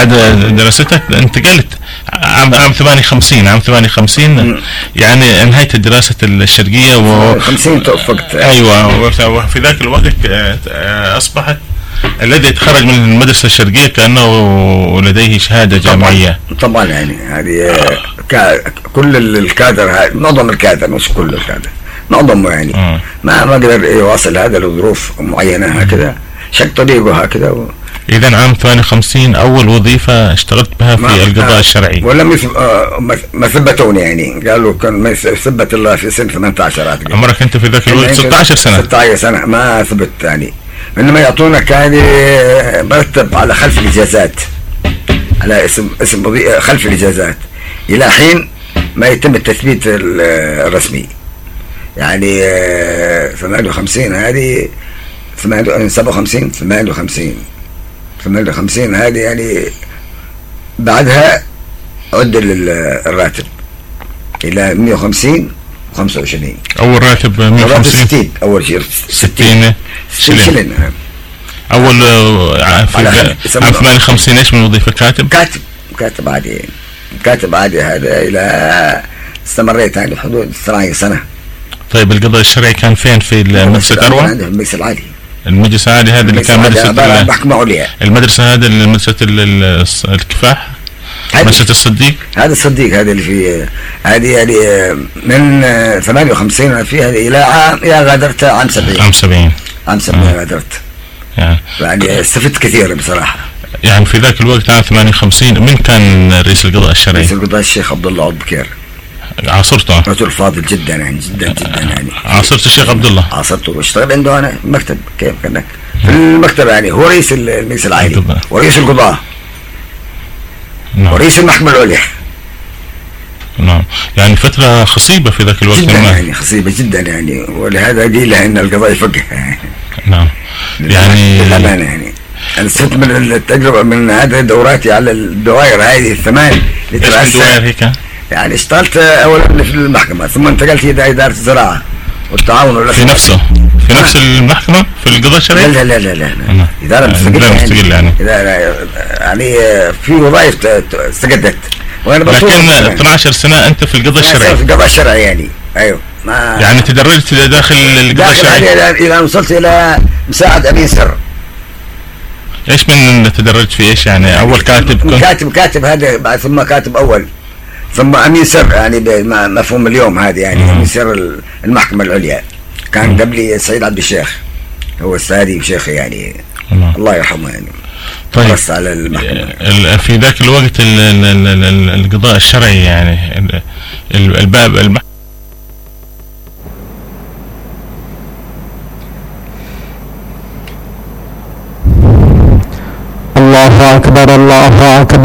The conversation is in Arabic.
بعد دراستك انتقلت عام 58 يعني انهيت دراسة الشرقية 50 توفقت. ايوه، وفي ذاك الوقت اصبحت الذي يتخرج من المدرسة الشرقية كأنه لديه شهادة جامعية. طبعا يعني هذه كل الكادر، معظم الكادر مش كل الكادر، معظمه يعني ما قدر يواصل هذا لظروف معينة هكذا، شق طريقه هكذا. إذا عام 58 أول وظيفة اشتغلت بها في القضاء الشرعي. ولا ما ثبتوني يعني، قالوا كان ما ثبت الله في سن 18. عمرك أنت في ذاك الوقت 16 سنة؟ 16 سنة ما ثبت يعني، إنما يعطونك هذه مرتب على خلف الإجازات، على اسم خلف الإجازات إلى حين ما يتم التثبيت الرسمي. يعني 58 هذه 57 58 هذه يعني بعدها عدل الراتب إلى 150 25. أول راتب 150. 60 أول شيء 60 شلن. أول في عام 58 إيش من وظيفة؟ كاتب عادي. كاتب عادي هذا إلى استمريت يعني حدود 12 سنة. طيب القضاء الشرعي كان فين؟ في المجلس الأروع؟ المجلس العالي. المجلس العالي هذا اللي كان مدرسة محكمة عليا. المدرسة هذا مدرسة الكفاح، مدرسة الصديق. هذا الصديق، هذا اللي في هذه يعني من 58 فيها إلى عام غادرت عام 70 غادرت. يعني استفدت كثير بصراحة. يعني في ذاك الوقت عام 58 من كان رئيس القضاء الشرعي؟ رئيس القضاء الشيخ عبد الله عوض بكير. عاصرته؟ رجل فاضل جدا يعني، جدا يعني. عاصرت الشيخ عبد الله؟ عاصرته واشتغل عنده انا مكتب. كيف كان في المكتب يعني، هو رئيس المجلس العالي ورئيس القضاء. ورئيس المحكمة العليا. نعم، يعني فترة خصيبة في ذاك الوقت جدا يعني، خصيبة جدا يعني، ولهذا قيل ان القضاء يفقه. نعم يعني بالأمانة يعني أنا استفدت من التجربة من هذه دوراتي على الدوائر هذه الثمان. ايش الدوائر هيك؟ يعني اشتغلت اولا في المحكمة، ثم انتقلت الى إدارة الزراعة والتعاون في نفس المحكمة في القضاء الشرعي؟ لا إدارة مستقلة يعني يعني في وظائف استقدت، لكن 12 سنة أنت في القضاء الشرعي؟ في القضاء الشرعي يعني. أيوه، ما يعني تدرجت داخل القضاء الشرعي إلى أن وصلت إلى مساعد أمين سر. إيش من تدرجت في إيش يعني؟ أول كاتب هذا، بعد ثم كاتب أول، ثم أمين سر يعني بمفهوم اليوم هذه يعني. أمين سر المحكمة العليا كان قبلي سعيد عبد الشيخ، هو السادي وشيخي يعني. الله يرحمه يعني. طيب على المحكمة في ذاك الوقت القضاء الشرعي يعني الباب الله أكبر الله أكبر.